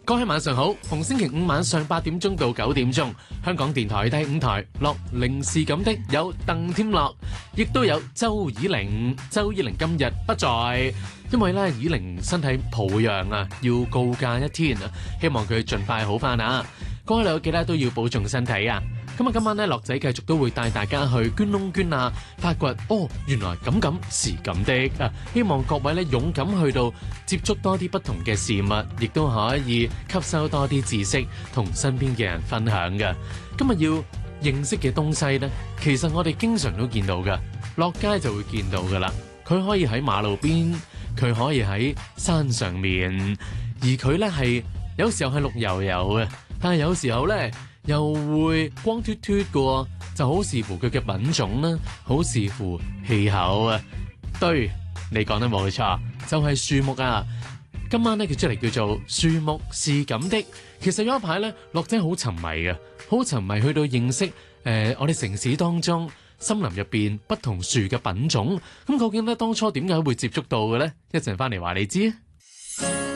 各位晚上好，逢星期五晚上8點鐘到9點鐘，香港電台第5台樂齡是咁的有鄧添樂，亦都有周以玲。周以玲今日不在，因為咧以玲身體抱恙啊，要告假一天啊，希望佢盡快好翻啊！各位兩記得都要保重身體啊！咁啊，今晚咧樂仔繼續都會帶大家去捐窿捐罅，發掘原來咁是咁的啊！希望各位咧勇敢去到接觸多啲不同嘅事物，亦都可以吸收多啲知識，同身邊嘅人分享嘅。今日要認識嘅東西咧，其實我哋經常都見到噶，落街就會見到噶啦。佢可以喺馬路邊，佢可以喺山上面，而佢咧係有時候係綠油油嘅，但係有時候咧又會光脫脫嘅，就好視乎佢嘅品種啦，好視乎氣候啊。對，你講得冇錯，就係樹木啊！今晚咧佢出嚟叫做樹木是咁的。其實有一排咧，樂仔好沉迷嘅，好沉迷去到認識我哋城市當中森林入邊不同樹嘅品種。咁究竟咧當初點解會接觸到嘅咧？一陣翻嚟話你知啊！